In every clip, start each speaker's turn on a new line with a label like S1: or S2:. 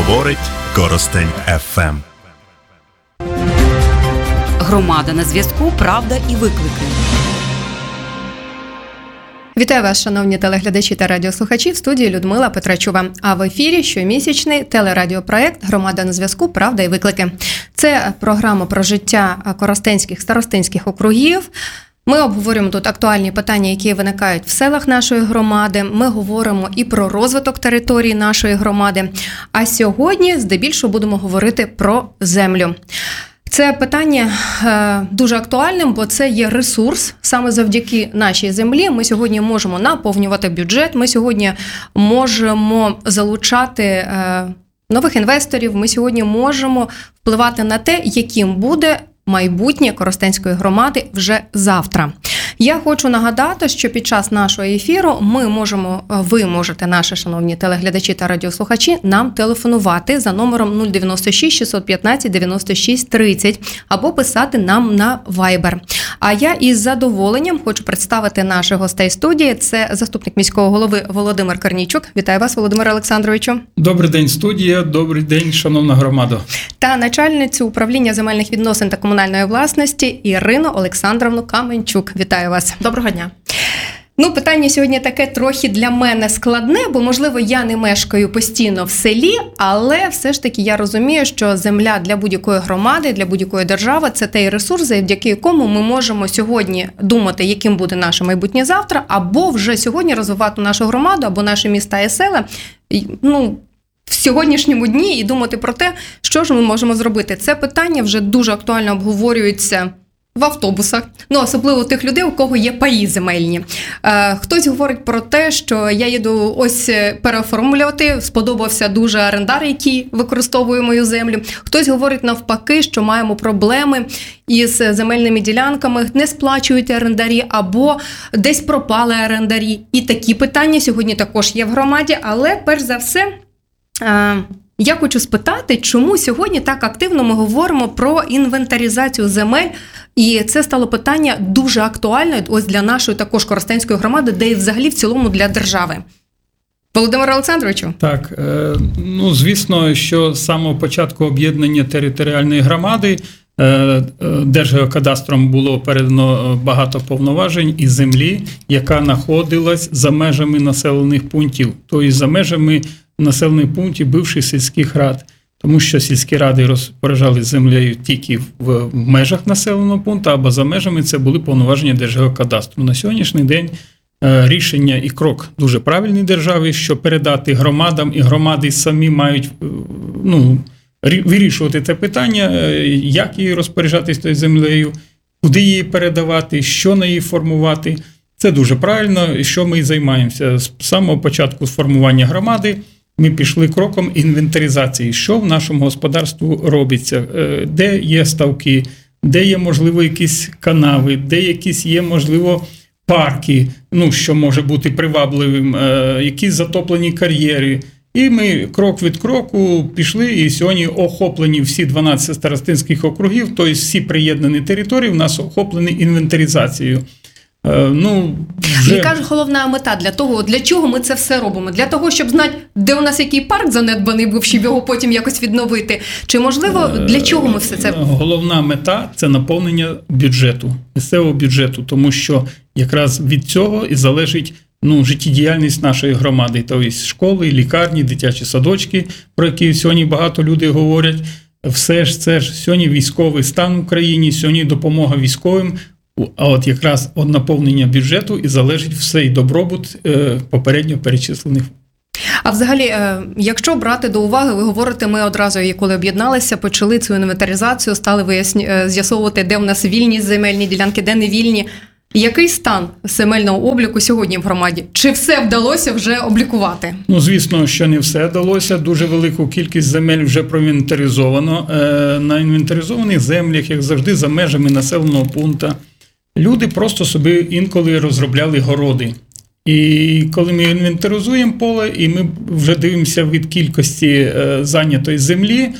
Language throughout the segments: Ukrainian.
S1: Говорить Коростень ФМ.
S2: Громада на зв'язку, правда і виклики.
S3: Вітаю вас, шановні телеглядачі та радіослухачі, в студії Людмила Петрачова. А в ефірі щомісячний телерадіопроект «Громада на зв'язку. Правда і виклики». Це програма про життя коростенських старостинських округів. Ми обговорюємо тут актуальні питання, які виникають в селах нашої громади. Ми говоримо і про розвиток території нашої громади. А сьогодні здебільшого будемо говорити про землю. Це питання дуже актуальним, бо це є ресурс. Саме завдяки нашій землі ми сьогодні можемо наповнювати бюджет, ми сьогодні можемо залучати нових інвесторів, ми сьогодні можемо впливати на те, яким буде майбутнє Коростенської громади вже завтра. Я хочу нагадати, що під час нашого ефіру ви можете, наші шановні телеглядачі та радіослухачі, нам телефонувати за номером 096 615 96 30 або писати нам на Viber. А я із задоволенням хочу представити наших гостей студії. Це заступник міського голови Володимир Корнійчук. Вітаю вас, Володимире Олександровичу.
S4: Добрий день, студія. Добрий день, шановна громада.
S3: Та начальницю управління земельних відносин та комунальної власності Ірину Олександровну Каменчук. Вітаю вас.
S5: Доброго дня.
S3: Питання сьогодні таке трохи для мене складне, бо, можливо, я не мешкаю постійно в селі, але все ж таки я розумію, що земля для будь-якої громади, для будь-якої держави – це той ресурс, завдяки якому ми можемо сьогодні думати, яким буде наше майбутнє завтра, або вже сьогодні розвивати нашу громаду, або наші міста і села, в сьогоднішньому дні і думати про те, що ж ми можемо зробити. Це питання вже дуже актуально обговорюється в автобусах, особливо тих людей, у кого є паї земельні. Хтось говорить про те, що я їду ось переоформлювати, сподобався дуже орендар, який використовує мою землю. Хтось говорить навпаки, що маємо проблеми із земельними ділянками, не сплачують орендарі або десь пропали орендарі. І такі питання сьогодні також є в громаді, але перш за все я хочу спитати, чому сьогодні так активно ми говоримо про інвентаризацію земель, і це стало питання дуже актуальною ось для нашої також Коростенської громади, де і взагалі в цілому для держави. Володимире Олександровичу?
S4: Так, звісно, що з самого початку об'єднання територіальної громади Держгеокадастром було передано багато повноважень і землі, яка знаходилась за межами населених пунктів, тобто за межами населених пунктів бивших сільських рад, тому що сільські ради розпоряджали землею тільки в межах населеного пункту, або за межами це були повноваження Держгеокадастру. На сьогоднішній день рішення і крок дуже правильний держави, що передати громадам, і громади самі мають вирішувати те питання, як її розпоряджатись тою землею, куди її передавати, що на її формувати. Це дуже правильно, і що ми і займаємося. З самого початку формування громади ми пішли кроком інвентаризації, що в нашому господарству робиться, де є ставки, де є, можливо, якісь канави, де якісь є, можливо, парки, що може бути привабливим, якісь затоплені кар'єри. І ми крок від кроку пішли, і сьогодні охоплені всі 12 старостинських округів, тобто всі приєднані території в нас охоплені інвентаризацією.
S3: Яка ж головна мета для чого ми це все робимо? Для того, щоб знати, де у нас який парк занедбаний був, щоб його потім якось відновити? Чи, можливо, для чого ми все це?
S4: Головна мета – це наповнення бюджету, місцевого бюджету, тому що якраз від цього і залежить життєдіяльність нашої громади. Тобто школи, лікарні, дитячі садочки, про які сьогодні багато людей говорять. Все ж це сьогодні військовий стан в Україні, сьогодні допомога військовим. А от якраз від наповнення бюджету і залежить все і добробут попередньо перечислених.
S3: А взагалі, якщо брати до уваги, ви говорите, ми одразу, коли об'єдналися, почали цю інвентаризацію, стали з'ясовувати, де в нас вільні земельні ділянки, де не вільні. Який стан земельного обліку сьогодні в громаді? Чи все вдалося вже облікувати?
S4: Звісно, що не все вдалося. Дуже велику кількість земель вже проінвентаризовано. На інвентаризованих землях, як завжди, за межами населеного пункту, люди просто собі інколи розробляли городи. І коли ми інвентаризуємо поле, і ми вже дивимося від кількості зайнятої землі,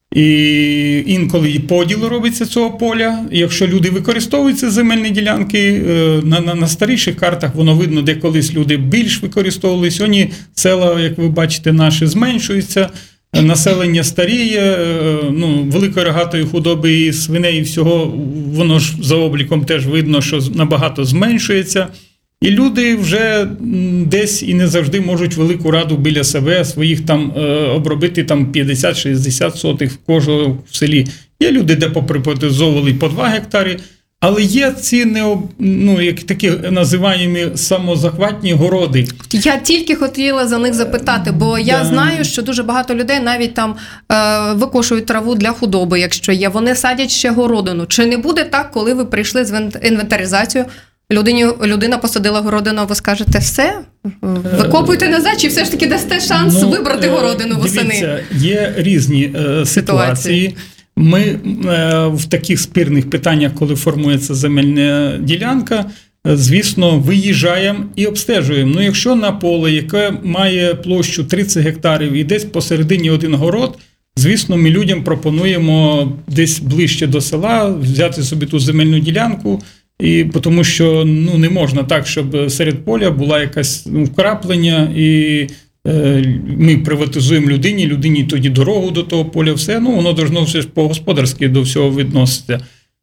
S4: І інколи і поділ робиться цього поля. Якщо люди використовують ці земельні ділянки, на старіших картах воно видно, де колись люди більш використовували. Сьогодні села, як ви бачите, наші зменшуються. населення старіє, великої рогатої худоби і свиней і всього, воно ж за обліком теж видно, що набагато зменшується. І люди вже десь і не завжди можуть велику раду біля себе своїх там обробити там 50-60 сотих в кожного в селі. Є люди, де поприпатизовували по 2 гектари, але є ці як такі називаємо самозахватні городи.
S3: Я тільки хотіла за них запитати, бо я знаю, що дуже багато людей навіть там викошують траву для худоби, якщо є. Вони садять ще городину. Чи не буде так, коли ви прийшли з інвентаризацією, людина посадила городину, ви скажете, все? Викопуйте назад, чи все ж таки дасте шанс вибрати городину восени?
S4: Дивіться, є різні ситуації. Ми в таких спірних питаннях, коли формується земельна ділянка, звісно, виїжджаємо і обстежуємо. Якщо на поле, яке має площу 30 гектарів і десь посередині один город, звісно, ми людям пропонуємо десь ближче до села взяти собі ту земельну ділянку, тому що не можна так, щоб серед поля була якась вкраплення і ми приватизуємо людині тоді дорогу до того поля, все, воно должно все ж по-господарськи до всього відноситися.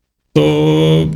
S4: То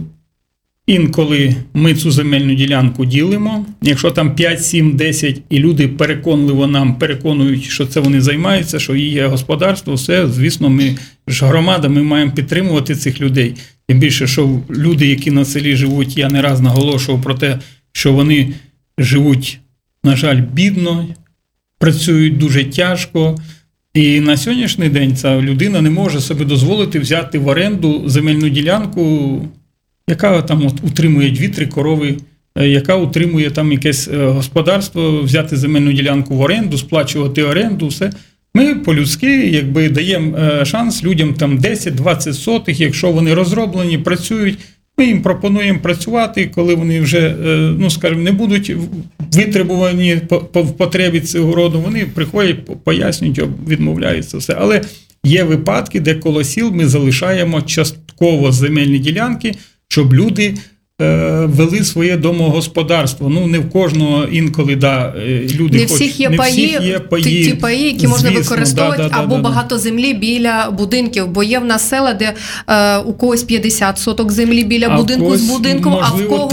S4: інколи ми цю земельну ділянку ділимо, якщо там 5, 7, 10 і люди переконливо нам переконують, що це вони займаються, що є господарство, все, звісно, ми ж громада, ми маємо підтримувати цих людей. Тим більше, що люди, які на селі живуть, я не раз наголошував про те, що вони живуть, на жаль, бідно, працюють дуже тяжко, і на сьогоднішній день ця людина не може собі дозволити взяти в оренду земельну ділянку, яка там утримує 2-3 корови, яка утримує там якесь господарство, взяти земельну ділянку в оренду, сплачувати оренду, все. Ми по-людськи даємо шанс людям там 10-20 сотих, якщо вони розроблені, працюють. Ми їм пропонуємо працювати, коли вони вже, не будуть витребувані в потребі цього роду, вони приходять, пояснюють, відмовляються, все. Але є випадки, де коло сіл ми залишаємо частково земельні ділянки, щоб люди вели своє домогосподарство. Не в кожного інколи, люди
S3: не всіх є паї, ті паї, які можна використовувати, або багато землі біля будинків, бо є в нас села, де у когось 50 соток землі біля будинку з будинком, а в кого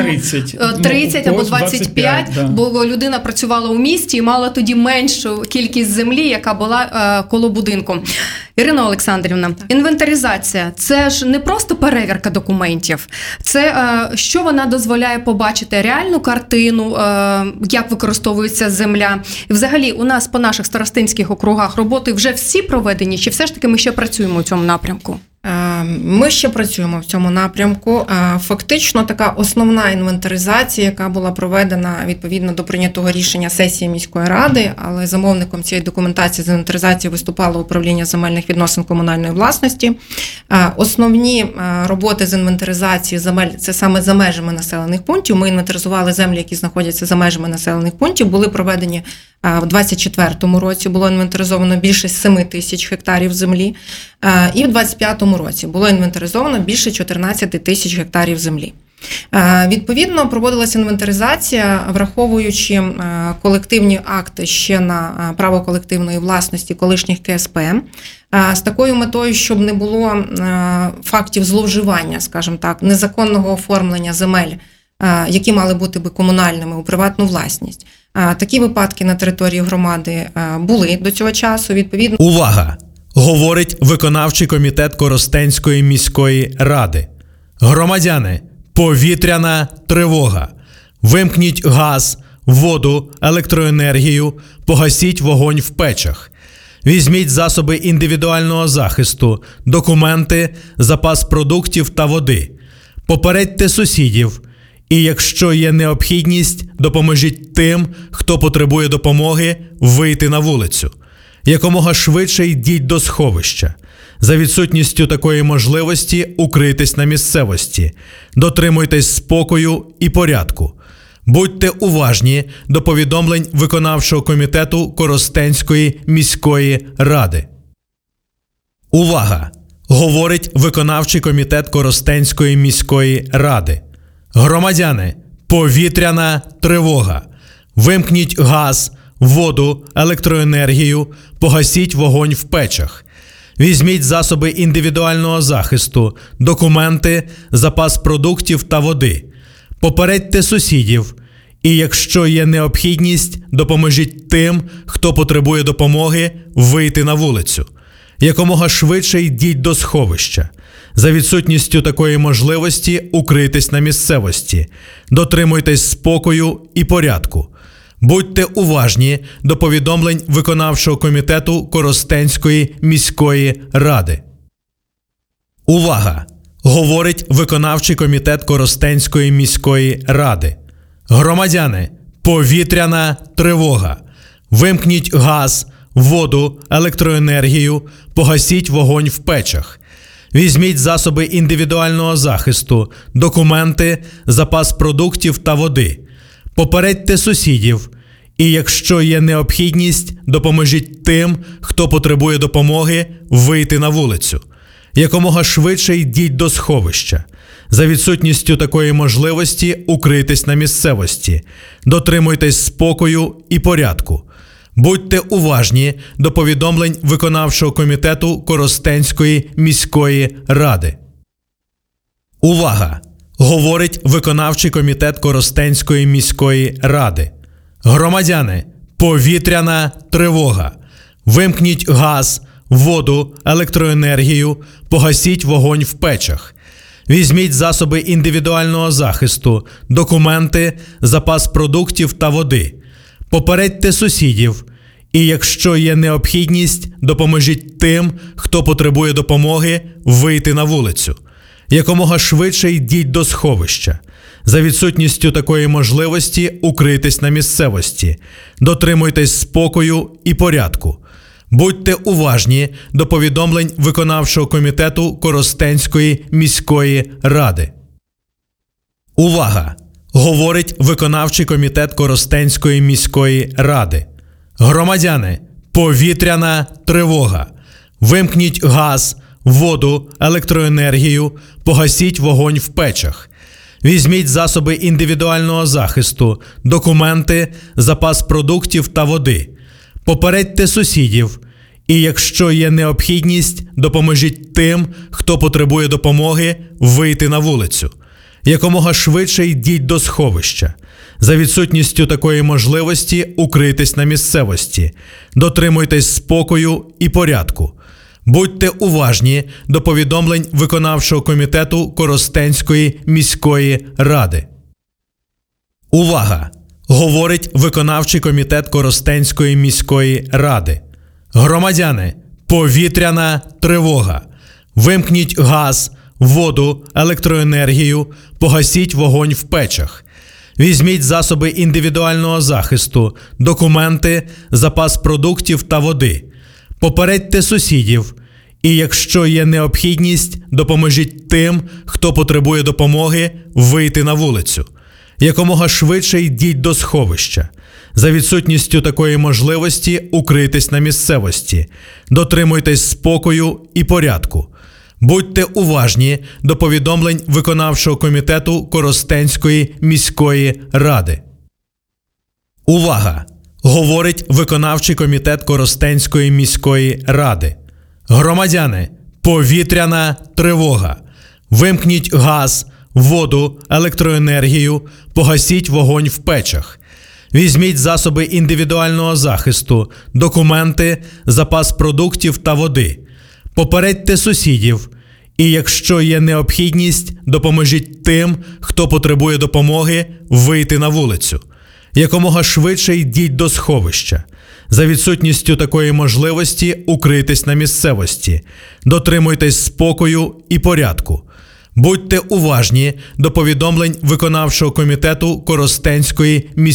S3: 30 або 25, бо людина працювала у місті і мала тоді меншу кількість землі, яка була коло будинку. Ірина Олександрівна, інвентаризація – це ж не просто перевірка документів, це що вона дозволяє побачити реальну картину, як використовується земля. І взагалі у нас по наших старостинських округах роботи вже всі проведені, чи все ж таки ми ще працюємо у цьому напрямку?
S5: Ми ще працюємо в цьому напрямку. Фактично, така основна інвентаризація, яка була проведена відповідно до прийнятого рішення сесії міської ради, але замовником цієї документації з інвентаризації виступало управління земельних відносин комунальної власності. Основні роботи з інвентаризації земель – це саме за межами населених пунктів. Ми інвентаризували землі, які знаходяться за межами населених пунктів, були проведені в 2024 році, було інвентаризовано більше 7 тисяч гектарів землі, і в 2025 році було інвентаризовано більше 14 тисяч гектарів землі. Відповідно, проводилася інвентаризація, враховуючи колективні акти ще на право колективної власності колишніх КСП, з такою метою, щоб не було фактів зловживання, скажімо так, незаконного оформлення земель, які мали бути би комунальними у приватну власність. Такі випадки на території громади були до цього часу. Відповідно,
S6: увага! Говорить виконавчий комітет Коростенської міської ради. Громадяни, повітряна тривога. Вимкніть газ, воду, електроенергію, погасіть вогонь в печах. Візьміть засоби індивідуального захисту, документи, запас продуктів та води. Попередьте сусідів. І якщо є необхідність, допоможіть тим, хто потребує допомоги, вийти на вулицю. Якомога швидше йдіть до сховища. За відсутністю такої можливості укрийтесь на місцевості. Дотримуйтесь спокою і порядку. Будьте уважні до повідомлень виконавчого комітету Коростенської міської ради. Увага! Говорить виконавчий комітет Коростенської міської ради. Громадяни, повітряна тривога. Вимкніть газ, воду, електроенергію, погасіть вогонь в печах. Візьміть засоби індивідуального захисту, документи, запас продуктів та води. Попередьте сусідів. І якщо є необхідність, допоможіть тим, хто потребує допомоги, вийти на вулицю. Якомога швидше йдіть до сховища. За відсутністю такої можливості укрийтесь на місцевості. Дотримуйтесь спокою і порядку. Будьте уважні до повідомлень виконавчого комітету Коростенської міської ради. Увага! Говорить виконавчий комітет Коростенської міської ради. Громадяни, повітряна тривога. Вимкніть газ, воду, електроенергію, погасіть вогонь в печах. Візьміть засоби індивідуального захисту, документи, запас продуктів та води. Попередьте сусідів. І якщо є необхідність, допоможіть тим, хто потребує допомоги, вийти на вулицю. Якомога швидше йдіть до сховища. За відсутністю такої можливості укрийтесь на місцевості. Дотримуйтесь спокою і порядку. Будьте уважні до повідомлень виконавчого комітету Коростенської міської ради. Увага! Говорить виконавчий комітет Коростенської міської ради. Громадяни, повітряна тривога. Вимкніть газ, воду, електроенергію, погасіть вогонь в печах. Візьміть засоби індивідуального захисту, документи, запас продуктів та води. Попередьте сусідів. І якщо є необхідність, допоможіть тим, хто потребує допомоги, вийти на вулицю. Якомога швидше йдіть до сховища. За відсутністю такої можливості укрийтесь на місцевості. Дотримуйтесь спокою і порядку. Будьте уважні до повідомлень виконавчого комітету Коростенської міської ради. Увага! Говорить виконавчий комітет Коростенської міської ради. Громадяни, повітряна тривога. Вимкніть газ, воду, електроенергію, погасіть вогонь в печах. Візьміть засоби індивідуального захисту, документи, запас продуктів та води. Попередьте сусідів. І якщо є необхідність, допоможіть тим, хто потребує допомоги, вийти на вулицю. Якомога швидше йдіть до сховища. За відсутністю такої можливості укрийтесь на місцевості. Дотримуйтесь спокою і порядку. Будьте уважні до повідомлень виконавчого комітету Коростенської міської ради. Увага! Говорить виконавчий комітет Коростенської міської ради. Громадяни, повітряна тривога. Вимкніть газ, воду, електроенергію, погасіть вогонь в печах. Візьміть засоби індивідуального захисту, документи, запас продуктів та води. Попередьте сусідів. І якщо є необхідність, допоможіть тим, хто потребує допомоги, вийти на вулицю. Якомога швидше йдіть до сховища. За відсутністю такої можливості укрийтесь на місцевості. Дотримуйтесь спокою і порядку. Будьте уважні до повідомлень виконавчого комітету Коростенської міської ради. Увага! Говорить виконавчий комітет Коростенської міської ради. Громадяни, повітряна тривога. Вимкніть газ, воду, електроенергію, погасіть вогонь в печах. Візьміть засоби індивідуального захисту, документи, запас продуктів та води. Попередьте сусідів. І якщо є необхідність, допоможіть тим, хто потребує допомоги, вийти на вулицю. Якомога швидше йдіть до сховища. За відсутністю такої можливості укрийтесь на місцевості. Дотримуйтесь спокою і порядку. Будьте уважні до повідомлень виконавчого комітету Коростенської міської